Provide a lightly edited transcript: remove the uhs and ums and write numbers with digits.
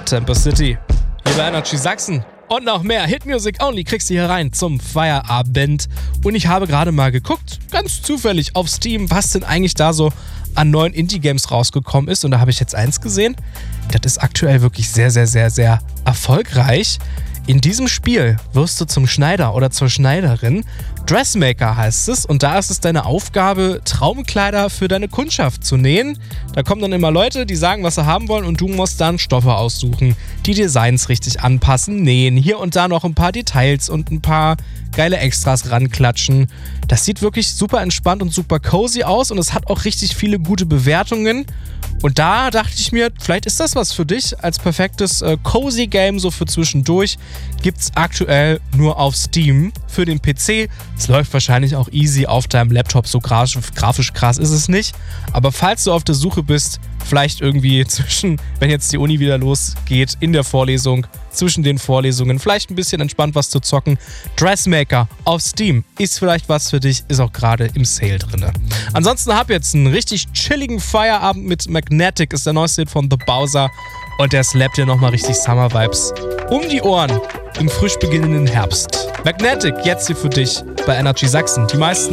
Temper City. Hier bei Energy Sachsen. Und noch mehr Hit Music Only kriegst du hier rein zum Feierabend. Und ich habe gerade mal geguckt, ganz zufällig auf Steam, was denn eigentlich da so an neuen Indie-Games rausgekommen ist. Und da habe ich jetzt eins gesehen. Das ist aktuell wirklich sehr, sehr, sehr, sehr erfolgreich. In diesem Spiel wirst du zum Schneider oder zur Schneiderin. Dressmaker heißt es, und da ist es deine Aufgabe, Traumkleider für deine Kundschaft zu nähen. Da kommen dann immer Leute, die sagen, was sie haben wollen, und du musst dann Stoffe aussuchen, die Designs richtig anpassen, nähen, hier und da noch ein paar Details und ein paar geile Extras ranklatschen. Das sieht wirklich super entspannt und super cozy aus, und es hat auch richtig viele gute Bewertungen. Und da dachte ich mir, vielleicht ist das was für dich als perfektes cozy Game, so für zwischendurch. Gibt's aktuell nur auf Steam für den PC. Es läuft wahrscheinlich auch easy auf deinem Laptop, so grafisch krass ist es nicht. Aber falls du auf der Suche bist, vielleicht irgendwie wenn jetzt die Uni wieder losgeht, in der Vorlesung, zwischen den Vorlesungen, vielleicht ein bisschen entspannt was zu zocken. Dressmaker auf Steam ist vielleicht was für dich, ist auch gerade im Sale drin. Ansonsten hab jetzt einen richtig chilligen Feierabend mit Magnetic, ist der neueste Hit von The Bowser, und der slappt dir nochmal richtig Summer-Vibes um die Ohren im frisch beginnenden Herbst. Magnetic jetzt hier für dich bei Energy Sachsen. Die meisten